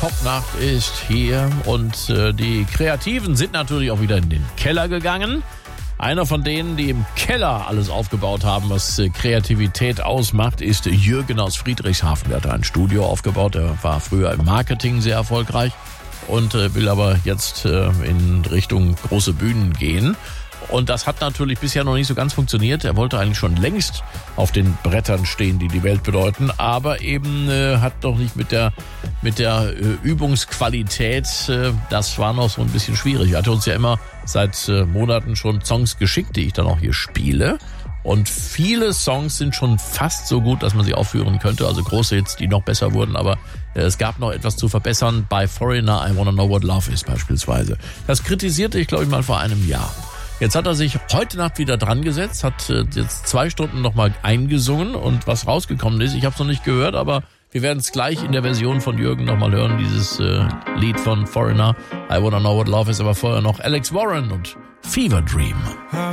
Popnacht ist hier und die Kreativen sind natürlich auch wieder in den Keller gegangen. Einer von denen, die im Keller alles aufgebaut haben, was Kreativität ausmacht, ist Jürgen aus Friedrichshafen. Der hat ein Studio aufgebaut, er war früher im Marketing sehr erfolgreich und will aber jetzt in Richtung große Bühnen gehen. Und das hat natürlich bisher noch nicht so ganz funktioniert. Er wollte eigentlich schon längst auf den Brettern stehen, die die Welt bedeuten, aber eben hat noch nicht mit der Übungsqualität, das war noch so ein bisschen schwierig. Er hatte uns ja immer seit Monaten schon Songs geschickt, die ich dann auch hier spiele. Und viele Songs sind schon fast so gut, dass man sie aufführen könnte. Also große Hits, die noch besser wurden, aber es gab noch etwas zu verbessern. Bei Foreigner, I Wanna Know What Love Is beispielsweise. Das kritisierte ich, glaube ich, mal vor einem Jahr. Jetzt hat er sich heute Nacht wieder dran gesetzt, hat jetzt 2 Stunden nochmal eingesungen und was rausgekommen ist, ich habe es noch nicht gehört, aber wir werden es gleich in der Version von Jürgen nochmal hören, dieses Lied von Foreigner, I Wanna Know What Love Is, aber vorher noch Alex Warren und Fever Dream.